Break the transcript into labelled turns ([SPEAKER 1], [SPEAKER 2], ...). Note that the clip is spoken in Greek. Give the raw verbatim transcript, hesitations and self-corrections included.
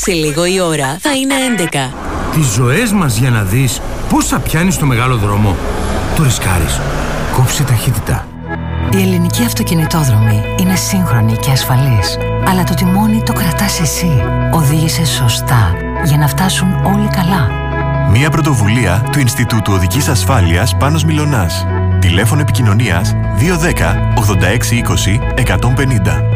[SPEAKER 1] Σε λίγο η ώρα θα είναι έντεκα.
[SPEAKER 2] Τις ζωές μας για να δεις πόσα πιάνεις στο μεγάλο δρόμο. Το ρισκάρεις. Κόψε ταχύτητα.
[SPEAKER 3] Η ελληνική αυτοκινητόδρομη είναι σύγχρονη και ασφαλής. Αλλά το τιμόνι το κρατάς εσύ. Οδήγησε σωστά για να φτάσουν όλοι καλά.
[SPEAKER 4] Μία πρωτοβουλία του Ινστιτούτου Οδικής Ασφάλειας Πάνος Μιλωνάς. Τηλέφωνο επικοινωνίας δύο ένα μηδέν ογδόντα έξι είκοσι εκατόν πενήντα.